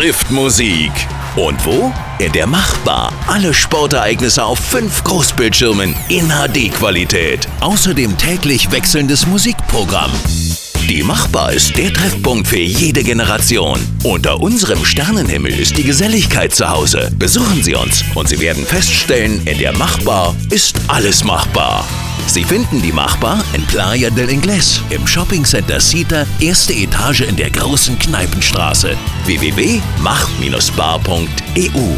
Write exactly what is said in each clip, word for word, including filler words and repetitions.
trifft Musik. Und wo? In der Mach-Bar. Alle Sportereignisse auf fünf Großbildschirmen in H D-Qualität. Außerdem täglich wechselndes Musikprogramm. Die Mach-Bar ist der Treffpunkt für jede Generation. Unter unserem Sternenhimmel ist die Geselligkeit zu Hause. Besuchen Sie uns und Sie werden feststellen, in der Mach-Bar ist alles machbar. Sie finden die Mach-Bar in Playa del Inglés im Shoppingcenter Sita, erste Etage in der großen Kneipenstraße. w w w punkt mach Bindestrich bar punkt e u.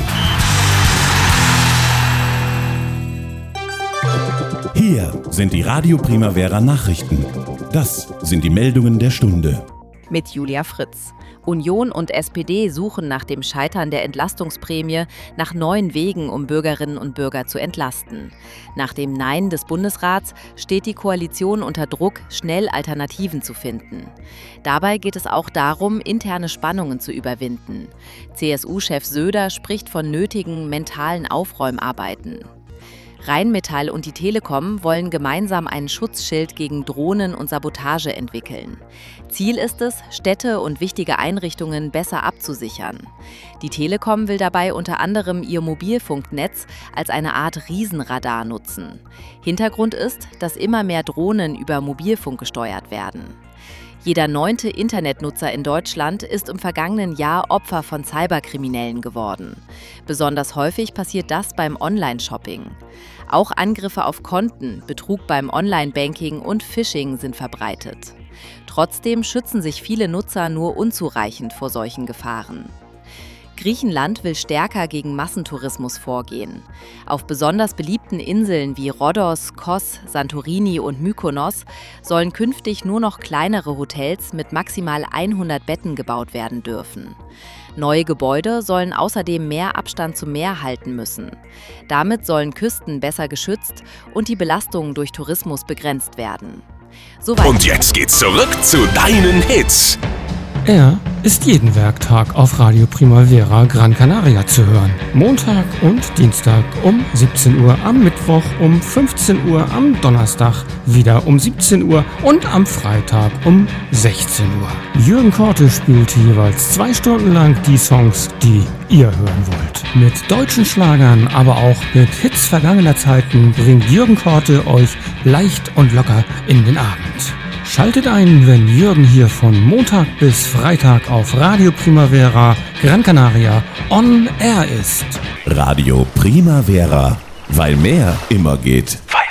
Hier sind die Radio Primavera Nachrichten. Das sind die Meldungen der Stunde. Mit Julia Fritz. Union und S P D suchen nach dem Scheitern der Entlastungsprämie nach neuen Wegen, um Bürgerinnen und Bürger zu entlasten. Nach dem Nein des Bundesrats steht die Koalition unter Druck, schnell Alternativen zu finden. Dabei geht es auch darum, interne Spannungen zu überwinden. C S U-Chef Söder spricht von nötigen mentalen Aufräumarbeiten. Rheinmetall und die Telekom wollen gemeinsam ein Schutzschild gegen Drohnen und Sabotage entwickeln. Ziel ist es, Städte und wichtige Einrichtungen besser abzusichern. Die Telekom will dabei unter anderem ihr Mobilfunknetz als eine Art Riesenradar nutzen. Hintergrund ist, dass immer mehr Drohnen über Mobilfunk gesteuert werden. Jeder neunte Internetnutzer in Deutschland ist im vergangenen Jahr Opfer von Cyberkriminellen geworden. Besonders häufig passiert das beim Online-Shopping. Auch Angriffe auf Konten, Betrug beim Online-Banking und Phishing sind verbreitet. Trotzdem schützen sich viele Nutzer nur unzureichend vor solchen Gefahren. Griechenland will stärker gegen Massentourismus vorgehen. Auf besonders beliebten Inseln wie Rhodos, Kos, Santorini und Mykonos sollen künftig nur noch kleinere Hotels mit maximal hundert Betten gebaut werden dürfen. Neue Gebäude sollen außerdem mehr Abstand zum Meer halten müssen. Damit sollen Küsten besser geschützt und die Belastungen durch Tourismus begrenzt werden. Soweit. Und jetzt geht's zurück zu deinen Hits. Er ist jeden Werktag auf Radio Primavera Gran Canaria zu hören. Montag und Dienstag um siebzehn Uhr, am Mittwoch um fünfzehn Uhr, am Donnerstag wieder um siebzehn Uhr und am Freitag um sechzehn Uhr. Jürgen Korte spielt jeweils zwei Stunden lang die Songs, die ihr hören wollt. Mit deutschen Schlagern, aber auch mit Hits vergangener Zeiten bringt Jürgen Korte euch leicht und locker in den Abend. Schaltet ein, wenn Jürgen hier von Montag bis Freitag auf Radio Primavera Gran Canaria on Air ist. Radio Primavera, weil mehr immer geht.